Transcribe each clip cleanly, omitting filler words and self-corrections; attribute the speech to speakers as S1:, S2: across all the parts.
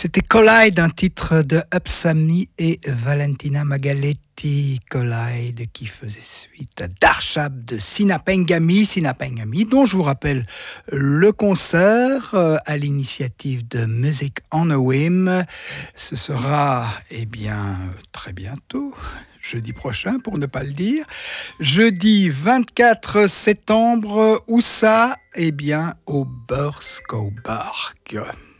S1: C'était Collide, un titre de Upsami et Valentina Magaletti. Collide qui faisait suite à Darshab de Sinapengami, dont je vous rappelle le concert à l'initiative de Music on a Whim. Ce sera, très bientôt, jeudi prochain pour ne pas le dire. Jeudi 24 septembre, où ça ? Au Burskow Park.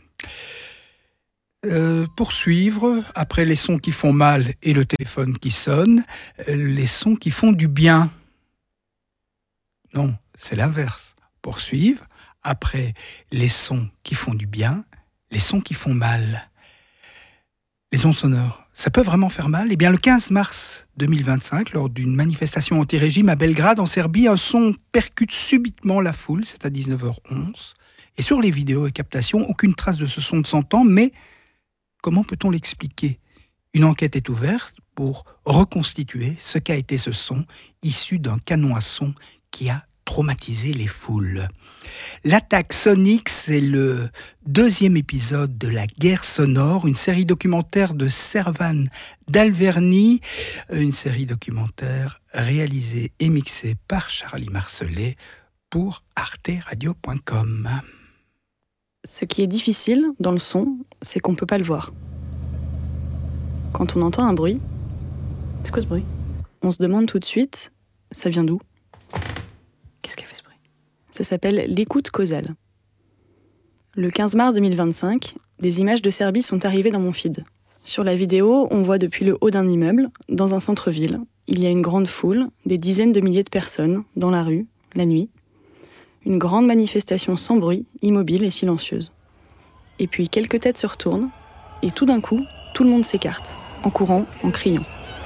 S1: Poursuivre, après les sons qui font mal et le téléphone qui sonne, les sons qui font du bien. Non, c'est l'inverse. Poursuivre, après les sons qui font du bien, les sons qui font mal. Les ondes sonores, ça peut vraiment faire mal ? Le 15 mars 2025, lors d'une manifestation anti-régime à Belgrade, en Serbie, un son percute subitement la foule, c'est à 19h11. Et sur les vidéos et captations, aucune trace de ce son ne s'entend, mais comment peut-on l'expliquer ? Une enquête est ouverte pour reconstituer ce qu'a été ce son issu d'un canon à son qui a traumatisé les foules. L'attaque sonique, c'est le deuxième épisode de La guerre sonore, une série documentaire de Servan Dalverni, une série documentaire réalisée et mixée par Charlie Marcelet pour arteradio.com.
S2: Ce qui est difficile dans le son, c'est qu'on ne peut pas le voir. Quand on entend un bruit,
S3: c'est quoi ce bruit ?
S2: On se demande tout de suite, ça vient d'où ?
S3: Qu'est-ce qu'a fait ce bruit ?
S2: Ça s'appelle l'écoute causale. Le 15 mars 2025, des images de Serbie sont arrivées dans mon feed. Sur la vidéo, on voit depuis le haut d'un immeuble, dans un centre-ville, il y a une grande foule, des dizaines de milliers de personnes, dans la rue, la nuit. Une grande manifestation sans bruit, immobile et silencieuse. Et puis quelques têtes se retournent, et tout d'un coup, tout le monde s'écarte, en courant, en criant.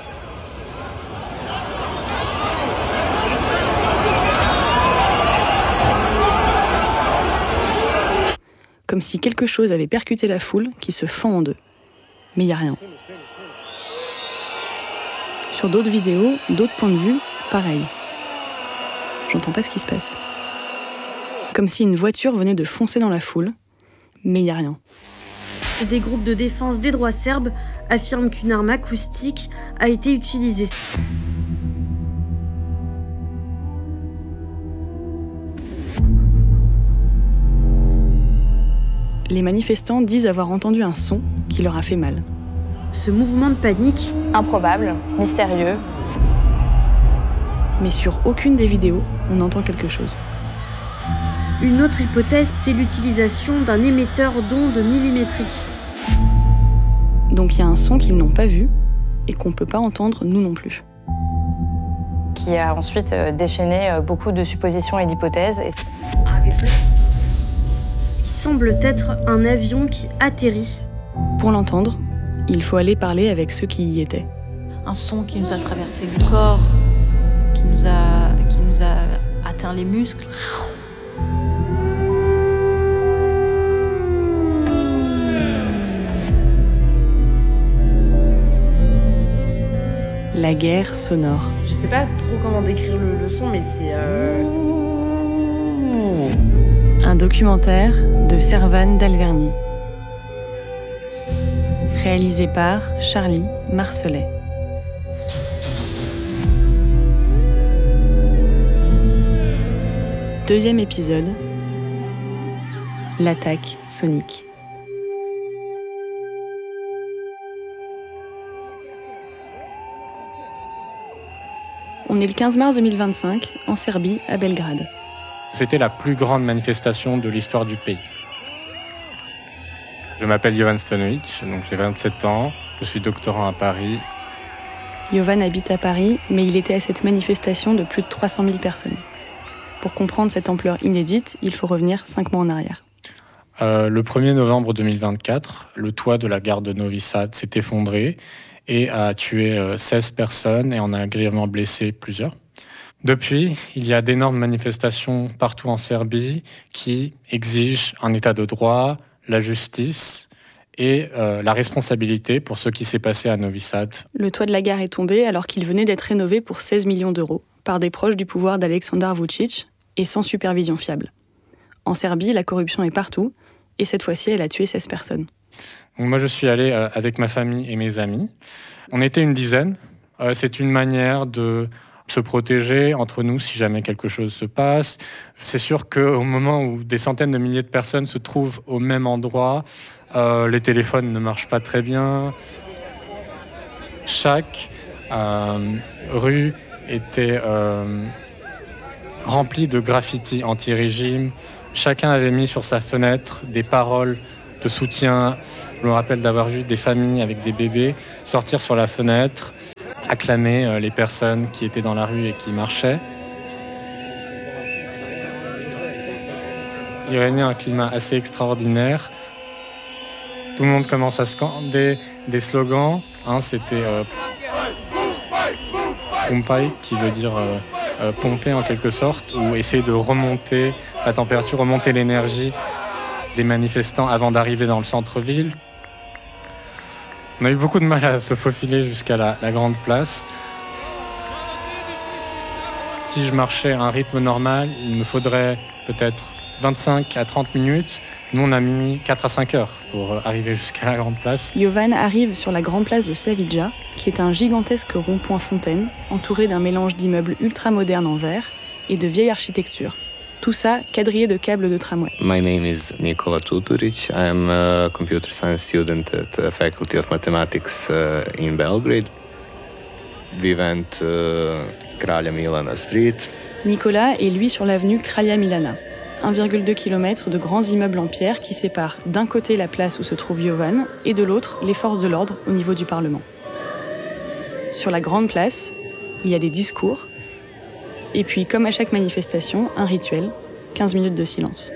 S2: Comme si quelque chose avait percuté la foule qui se fend en deux. Mais il n'y a rien. Sur d'autres vidéos, d'autres points de vue, pareil. J'entends pas ce qui se passe. Comme si une voiture venait de foncer dans la foule, mais il n'y a rien.
S4: Des groupes de défense des droits serbes affirment qu'une arme acoustique a été utilisée.
S2: Les manifestants disent avoir entendu un son qui leur a fait mal.
S4: Ce mouvement de panique,
S3: improbable, mystérieux.
S2: Mais sur aucune des vidéos, on entend quelque chose.
S4: Une autre hypothèse, c'est l'utilisation d'un émetteur d'ondes millimétriques.
S2: Donc il y a un son qu'ils n'ont pas vu et qu'on ne peut pas entendre nous non plus.
S3: Qui a ensuite déchaîné beaucoup de suppositions et d'hypothèses.
S4: Ce qui semble être un avion qui atterrit.
S2: Pour l'entendre, il faut aller parler avec ceux qui y étaient.
S5: Un son qui nous a traversé le corps, qui nous a atteint les muscles.
S2: La guerre sonore.
S6: Je sais pas trop comment décrire le son, mais c'est...
S2: Un documentaire de Servan Dalverni. Réalisé par Charlie Marcelet. Deuxième épisode. L'attaque sonique. On est le 15 mars 2025, en Serbie, à Belgrade.
S7: C'était la plus grande manifestation de l'histoire du pays. Je m'appelle Jovan Stanovic, donc j'ai 27 ans, je suis doctorant à Paris.
S2: Jovan habite à Paris, mais il était à cette manifestation de plus de 300 000 personnes. Pour comprendre cette ampleur inédite, il faut revenir 5 mois en arrière.
S7: Le 1er novembre 2024, le toit de la gare de Novi Sad s'est effondré et a tué 16 personnes et en a grièvement blessé plusieurs. Depuis, il y a d'énormes manifestations partout en Serbie qui exigent un état de droit, la justice et la responsabilité pour ce qui s'est passé à Novi Sad.
S2: Le toit de la gare est tombé alors qu'il venait d'être rénové pour 16 millions d'euros par des proches du pouvoir d'Aleksandar Vučić et sans supervision fiable. En Serbie, la corruption est partout et cette fois-ci, elle a tué 16 personnes.
S7: Donc moi, je suis allé avec ma famille et mes amis. On était une dizaine. C'est une manière de se protéger entre nous si jamais quelque chose se passe. C'est sûr qu'au moment où des centaines de milliers de personnes se trouvent au même endroit, les téléphones ne marchent pas très bien. Chaque rue était remplie de graffitis anti-régime. Chacun avait mis sur sa fenêtre des paroles de soutien. Je me rappelle d'avoir vu des familles avec des bébés sortir sur la fenêtre, acclamer les personnes qui étaient dans la rue et qui marchaient. Il régnait un climat assez extraordinaire. Tout le monde commence à scander des slogans. C'était Pumpai, qui veut dire pomper en quelque sorte, ou essayer de remonter la température, remonter l'énergie des manifestants avant d'arriver dans le centre-ville. On a eu beaucoup de mal à se faufiler jusqu'à la grande place. Si je marchais à un rythme normal, il me faudrait peut-être 25 à 30 minutes. Nous, on a mis 4 à 5 heures pour arriver jusqu'à la grande place.
S2: Jovan arrive sur la grande place de Savija, qui est un gigantesque rond-point fontaine, entouré d'un mélange d'immeubles ultra-modernes en verre et de vieille architecture. Tout ça quadrillé de câbles de tramway.
S8: My name is Nikola Tuturic. I am a computer science student at the Faculty of Mathematics in Belgrade. We went Kralja Milana Street.
S2: Nicolas est lui sur l'avenue Kralja Milana. 1,2 km de grands immeubles en pierre qui séparent d'un côté la place où se trouve Jovan et de l'autre les forces de l'ordre au niveau du Parlement. Sur la grande place, il y a des discours et puis, comme à chaque manifestation, un rituel, 15 minutes de silence.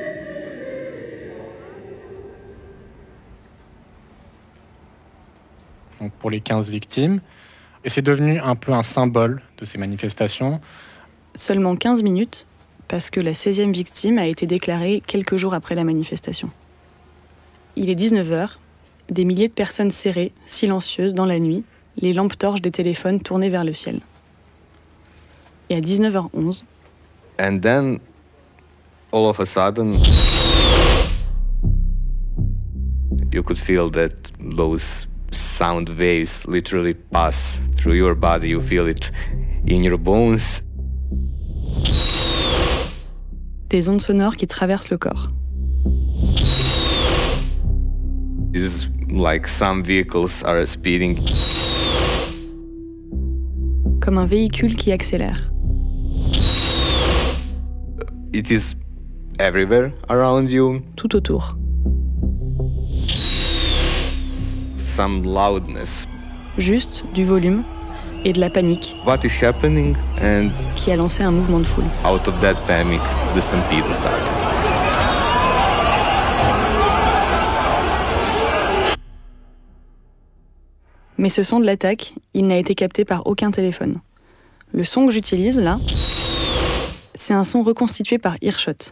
S7: Donc pour les 15 victimes, et c'est devenu un peu un symbole de ces manifestations.
S2: Seulement 15 minutes, parce que la 16e victime a été déclarée quelques jours après la manifestation. Il est 19h, des milliers de personnes serrées, silencieuses dans la nuit, les lampes torches des téléphones tournées vers le ciel. Et à 19h11...
S8: And then, all of a sudden, you could feel that those sound waves literally pass through your body. You feel it in your bones.
S2: Des ondes sonores qui traversent le corps.
S8: It's like some vehicles are speeding.
S2: Comme un véhicule qui accélère.
S8: It is everywhere around you.
S2: Tout autour.
S8: Some loudness.
S2: Juste du volume et de la panique.
S8: What is happening? And
S2: qui a lancé un mouvement de foule.
S8: Out of that panic, the stampede started.
S2: Mais ce son de l'attaque, il n'a été capté par aucun téléphone. Le son que j'utilise là, c'est un son reconstitué par Earshot.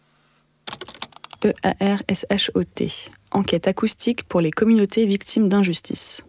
S2: E-A-R-S-H-O-T. Enquête acoustique pour les communautés victimes d'injustice.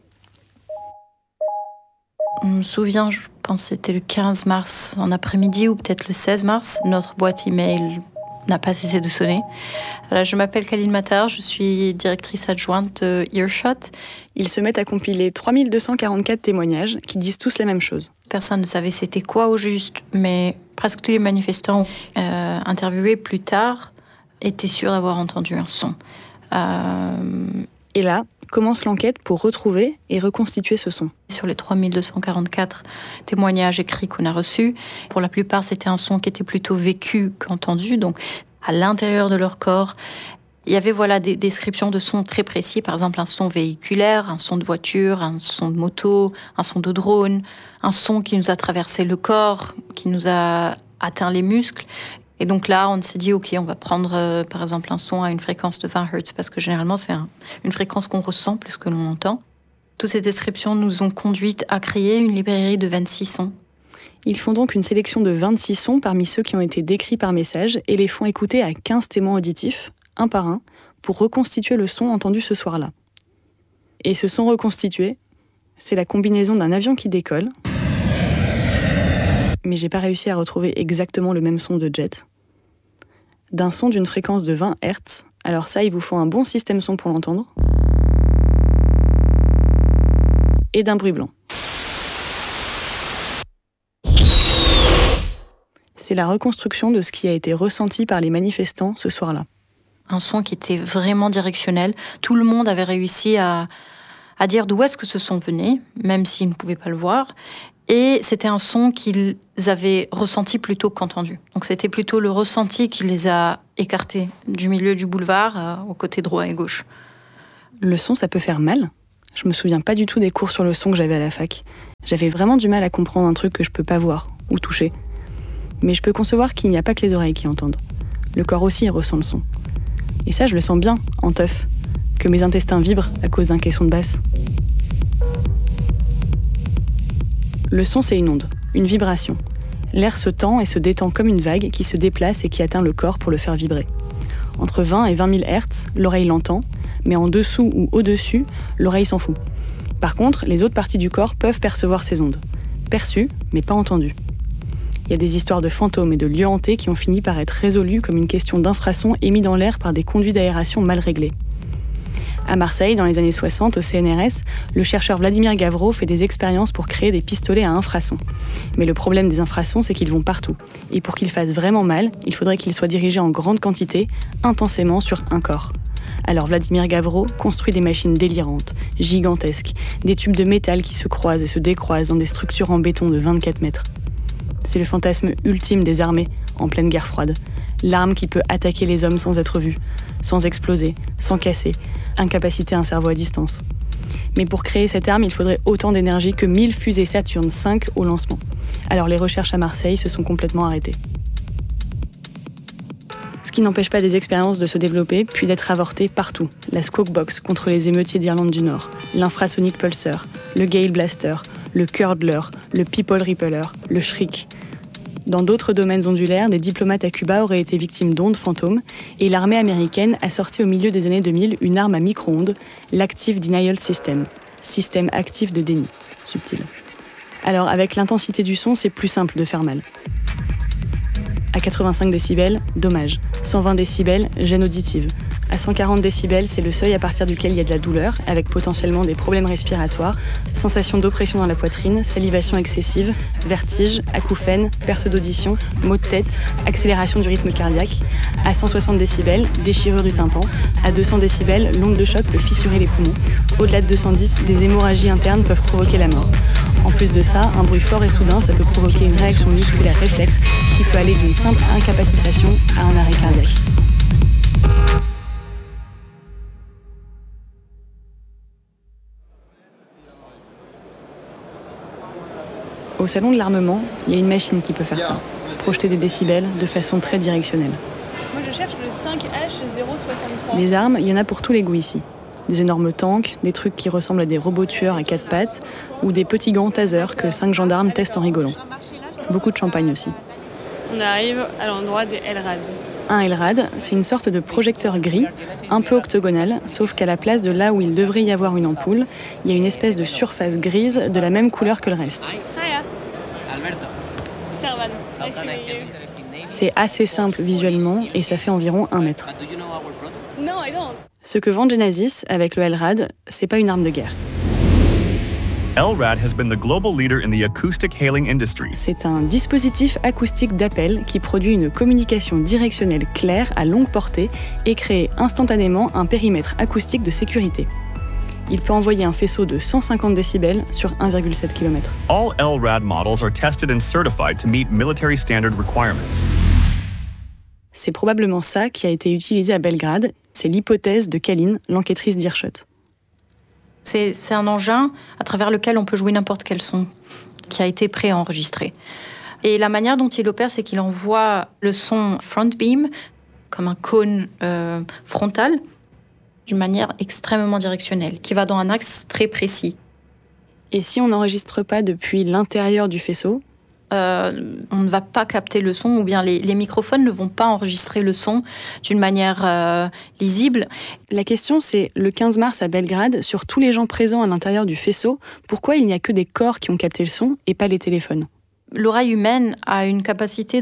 S5: On me souvient, je pense que c'était le 15 mars en après-midi ou peut-être le 16 mars, notre boîte email n'a pas cessé de sonner. Alors, je m'appelle Kaline Matar, je suis directrice adjointe de Earshot.
S2: Ils se mettent à compiler 3244 témoignages qui disent tous la même chose.
S5: Personne ne savait c'était quoi au juste, mais presque tous les manifestants interviewés plus tard étaient sûrs d'avoir entendu un son.
S2: Et là, commence l'enquête pour retrouver et reconstituer ce son.
S5: Sur les 3244 témoignages écrits qu'on a reçus, pour la plupart, c'était un son qui était plutôt vécu qu'entendu. Donc, à l'intérieur de leur corps, il y avait des descriptions de sons très précis. Par exemple, un son véhiculaire, un son de voiture, un son de moto, un son de drone, un son qui nous a traversé le corps, qui nous a atteint les muscles. Et donc là, on s'est dit, OK, on va prendre par exemple un son à une fréquence de 20 Hz, parce que généralement, c'est une fréquence qu'on ressent plus que l'on entend. Toutes ces descriptions nous ont conduites à créer une librairie de 26 sons.
S2: Ils font donc une sélection de 26 sons parmi ceux qui ont été décrits par message et les font écouter à 15 témoins auditifs, un par un, pour reconstituer le son entendu ce soir-là. Et ce son reconstitué, c'est la combinaison d'un avion qui décolle, mais j'ai pas réussi à retrouver exactement le même son de jet, d'un son d'une fréquence de 20 Hz, alors ça, il vous faut un bon système son pour l'entendre, et d'un bruit blanc. C'est la reconstruction de ce qui a été ressenti par les manifestants ce soir-là.
S5: Un son qui était vraiment directionnel. Tout le monde avait réussi à dire d'où est-ce que ce son venait, même s'ils ne pouvaient pas le voir. Et c'était un son qu'ils avaient ressenti plutôt qu'entendu. Donc c'était plutôt le ressenti qui les a écartés du milieu du boulevard au côté droit et gauche.
S2: Le son, ça peut faire mal. Je me souviens pas du tout des cours sur le son que j'avais à la fac. J'avais vraiment du mal à comprendre un truc que je peux pas voir ou toucher. Mais je peux concevoir qu'il n'y a pas que les oreilles qui entendent. Le corps aussi ressent le son. Et ça, je le sens bien, en teuf, que mes intestins vibrent à cause d'un caisson de basse. Le son, c'est une onde, une vibration. L'air se tend et se détend comme une vague qui se déplace et qui atteint le corps pour le faire vibrer. Entre 20 et 20 000 Hz, l'oreille l'entend, mais en dessous ou au-dessus, l'oreille s'en fout. Par contre, les autres parties du corps peuvent percevoir ces ondes. Perçues, mais pas entendues. Il y a des histoires de fantômes et de lieux hantés qui ont fini par être résolues comme une question d'infrason émis dans l'air par des conduits d'aération mal réglés. À Marseille, dans les années 60, au CNRS, le chercheur Vladimir Gavreau fait des expériences pour créer des pistolets à infrasons. Mais le problème des infrasons, c'est qu'ils vont partout. Et pour qu'ils fassent vraiment mal, il faudrait qu'ils soient dirigés en grande quantité, intensément sur un corps. Alors Vladimir Gavreau construit des machines délirantes, gigantesques, des tubes de métal qui se croisent et se décroisent dans des structures en béton de 24 mètres. C'est le fantasme ultime des armées, en pleine guerre froide. L'arme qui peut attaquer les hommes sans être vue, sans exploser, sans casser, incapaciter un cerveau à distance. Mais pour créer cette arme, il faudrait autant d'énergie que 1000 fusées Saturne V au lancement. Alors les recherches à Marseille se sont complètement arrêtées. Ce qui n'empêche pas des expériences de se développer, puis d'être avortées partout. La Squawkbox contre les émeutiers d'Irlande du Nord, l'infrasonic pulsar, le Gale Blaster, le Curdler, le People Repeller, le Shriek. Dans d'autres domaines ondulaires, des diplomates à Cuba auraient été victimes d'ondes fantômes et l'armée américaine a sorti au milieu des années 2000 une arme à micro-ondes, l'Active Denial System, système actif de déni, subtil. Alors avec l'intensité du son, c'est plus simple de faire mal. À 85 décibels, dommage. 120 décibels, gêne auditive. À 140 décibels, c'est le seuil à partir duquel il y a de la douleur, avec potentiellement des problèmes respiratoires, sensation d'oppression dans la poitrine, salivation excessive, vertige, acouphènes, perte d'audition, maux de tête, accélération du rythme cardiaque. À 160 décibels, déchirure du tympan. À 200 décibels, l'onde de choc peut fissurer les poumons. Au-delà de 210, des hémorragies internes peuvent provoquer la mort. En plus de ça, un bruit fort et soudain, ça peut provoquer une réaction musculaire réflexe qui peut aller d'une simple incapacitation à un arrêt cardiaque. Au salon de l'armement, il y a une machine qui peut faire ça, projeter des décibels de façon très directionnelle.
S9: Moi je cherche le 5H063.
S2: Les armes, il y en a pour tous les goûts ici. Des énormes tanks, des trucs qui ressemblent à des robots tueurs à 4 pattes, ou des petits gants taser que 5 gendarmes testent en rigolant. Beaucoup de champagne aussi.
S9: On arrive à l'endroit des LRAD.
S2: Un LRAD, c'est une sorte de projecteur gris, un peu octogonal, sauf qu'à la place de là où il devrait y avoir une ampoule, il y a une espèce de surface grise de la même couleur que le reste. C'est assez simple visuellement et ça fait environ 1 mètre. Ce que vend Genesis avec le LRAD, c'est pas une arme de guerre.
S10: LRAD has been the global leader in the acoustic hailing industry.
S2: C'est un dispositif acoustique d'appel qui produit une communication directionnelle claire à longue portée et crée instantanément un périmètre acoustique de sécurité. Il peut envoyer un faisceau de 150 décibels sur 1,7 km.
S10: All LRAD models are tested and certified to meet military standard requirements.
S2: C'est probablement ça qui a été utilisé à Belgrade. C'est l'hypothèse de Kalin, l'enquêtrice d'Earshot.
S5: C'est un engin à travers lequel on peut jouer n'importe quel son qui a été préenregistré. Et la manière dont il opère, c'est qu'il envoie le son front beam, comme un cône frontal, d'une manière extrêmement directionnelle, qui va dans un axe très précis.
S2: Et si on n'enregistre pas depuis l'intérieur du faisceau ?
S5: On ne va pas capter le son, ou bien les microphones ne vont pas enregistrer le son d'une manière lisible.
S2: La question, c'est le 15 mars à Belgrade, sur tous les gens présents à l'intérieur du faisceau, pourquoi il n'y a que des corps qui ont capté le son et pas les téléphones ?
S5: L'oreille humaine a une capacité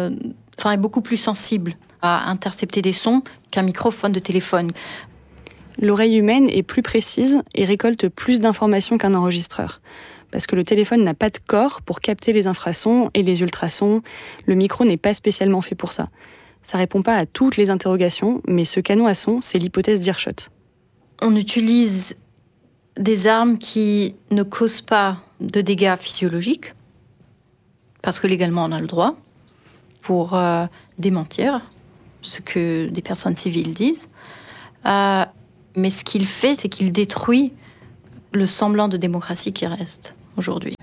S5: est beaucoup plus sensible à intercepter des sons qu'un microphone de téléphone.
S2: L'oreille humaine est plus précise et récolte plus d'informations qu'un enregistreur. Parce que le téléphone n'a pas de corps pour capter les infrasons et les ultrasons. Le micro n'est pas spécialement fait pour ça. Ça répond pas à toutes les interrogations, mais ce canon à son, c'est l'hypothèse d'Earshot.
S5: On utilise des armes qui ne causent pas de dégâts physiologiques, parce que légalement on a le droit, pour démentir ce que des personnes civiles disent. Mais ce qu'il fait, c'est qu'il détruit le semblant de démocratie qui reste aujourd'hui.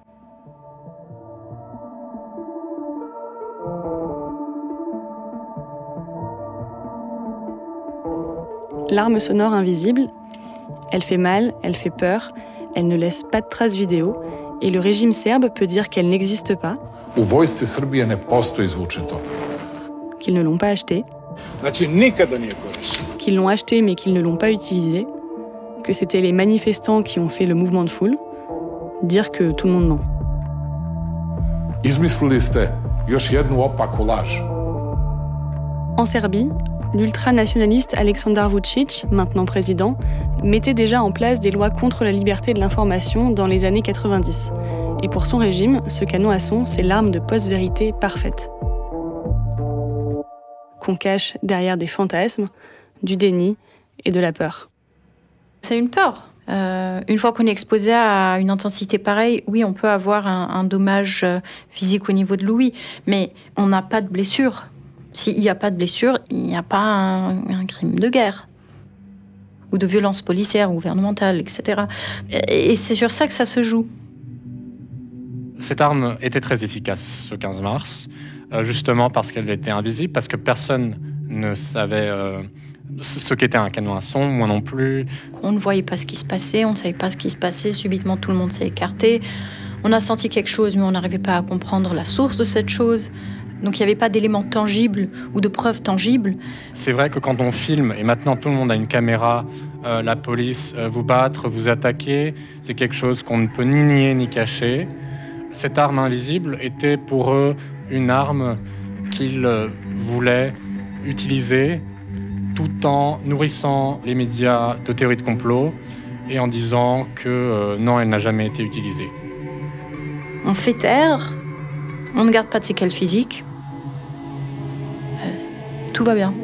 S2: L'arme sonore invisible, elle fait mal, elle fait peur, elle ne laisse pas de traces vidéo, et le régime serbe peut dire qu'elle n'existe pas,
S11: U vojsci Srbije ne postoji zvučito.
S2: Qu'ils ne l'ont pas acheté,
S11: Znači, nikada nije korišćen.
S2: Qu'ils l'ont acheté mais qu'ils ne l'ont pas utilisé, que c'était les manifestants qui ont fait le mouvement de foule, dire que tout le monde ment.
S11: Izmislili ste još jednu opaku laž.
S2: En Serbie, l'ultranationaliste Aleksandar Vučić, maintenant président, mettait déjà en place des lois contre la liberté de l'information dans les années 90. Et pour son régime, ce canon à son, c'est l'arme de post-vérité parfaite. Qu'on cache derrière des fantasmes, du déni et de la peur.
S5: C'est une peur. Une fois qu'on est exposé à une intensité pareille, oui, on peut avoir un dommage physique au niveau de l'ouïe, mais on n'a pas de blessure. S'il n'y a pas de blessure, il n'y a pas un crime de guerre ou de violence policière ou gouvernementale, etc. Et c'est sur ça que ça se joue.
S7: Cette arme était très efficace ce 15 mars, justement parce qu'elle était invisible, parce que personne ne savait ce qu'était un canon à son, moi non plus.
S5: On ne voyait pas ce qui se passait, on ne savait pas ce qui se passait, subitement tout le monde s'est écarté. On a senti quelque chose, mais on n'arrivait pas à comprendre la source de cette chose. Donc il n'y avait pas d'éléments tangibles ou de preuves tangibles.
S7: C'est vrai que quand on filme, et maintenant tout le monde a une caméra, la police vous battre, vous attaquer, c'est quelque chose qu'on ne peut ni nier ni cacher. Cette arme invisible était pour eux une arme qu'ils voulaient utiliser tout en nourrissant les médias de théories de complot et en disant que non, elle n'a jamais été utilisée.
S5: On fait taire, on ne garde pas de séquelles physiques. Tout va bien.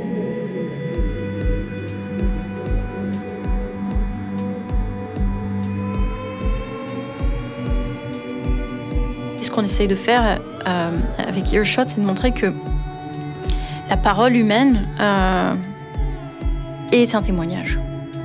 S5: Ce qu'on essaye de faire avec Earshot, c'est de montrer que la parole humaine est un témoignage.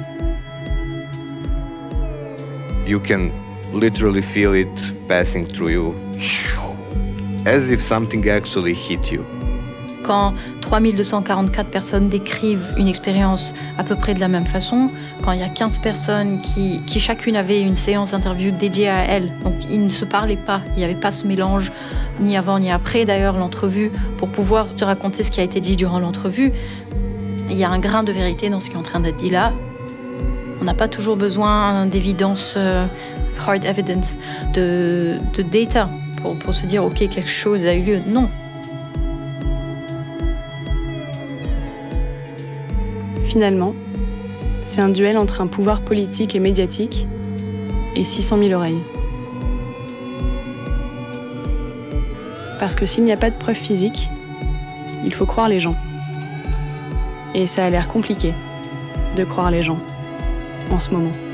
S8: You can literally feel it passing through you, as if something actually hit you.
S5: Quand 3244 personnes décrivent une expérience à peu près de la même façon, quand il y a 15 personnes qui chacune avait une séance d'interview dédiée à elles, donc ils ne se parlaient pas, il n'y avait pas ce mélange, ni avant ni après d'ailleurs l'entrevue, pour pouvoir te raconter ce qui a été dit durant l'entrevue. Il y a un grain de vérité dans ce qui est en train d'être dit là. On n'a pas toujours besoin d'évidence, hard evidence, de data pour se dire ok, quelque chose a eu lieu. Non.
S2: Finalement, c'est un duel entre un pouvoir politique et médiatique et 600 000 oreilles. Parce que s'il n'y a pas de preuves physiques, il faut croire les gens. Et ça a l'air compliqué de croire les gens en ce moment.